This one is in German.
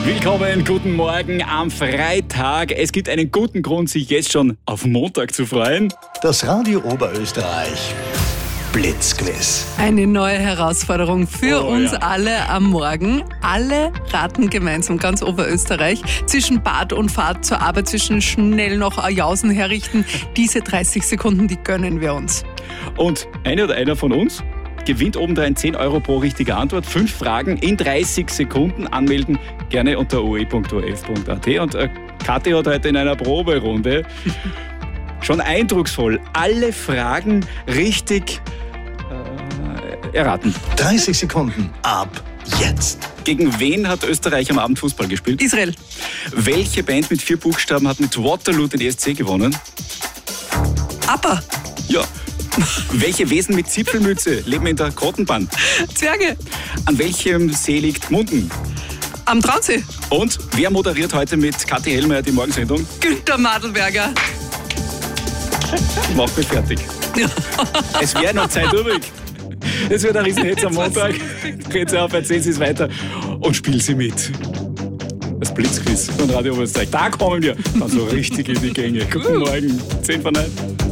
Willkommen, guten Morgen am Freitag. Es gibt einen guten Grund, sich jetzt schon auf Montag zu freuen. Das Radio Oberösterreich Blitzquiz. Eine neue Herausforderung für uns alle am Morgen. Alle raten gemeinsam, ganz Oberösterreich, zwischen Bad und Fahrt zur Arbeit, zwischen schnell noch Jausen herrichten. Diese 30 Sekunden, die gönnen wir uns. Und eine oder einer von uns gewinnt obendrein 10 Euro pro richtige Antwort. 5 Fragen in 30 Sekunden. Anmelden gerne unter oe.orf.at. Und Kathi hat heute in einer Proberunde schon eindrucksvoll alle Fragen richtig erraten. 30 Sekunden ab jetzt. Gegen wen hat Österreich am Abend Fußball gespielt? Israel. Welche Band mit 4 Buchstaben hat mit Waterloo den ESC gewonnen? ABBA. Ja. Welche Wesen mit Zipfelmütze leben in der Kottenbahn? Zwerge. An welchem See liegt Munden? Am Traunsee. Und wer moderiert heute mit Kathi Hellmeier die Morgensendung? Günther Madelberger. Macht mich fertig. Es wäre noch Zeit übrig. Es wird ein Riesenhetz am Montag. Geht sie auf, erzählen Sie es weiter und spielen Sie mit. Das Blitzquiz von Radio Oberösterreich. Da kommen wir dann so richtig in die Gänge. Guten Morgen, 10 vor 9.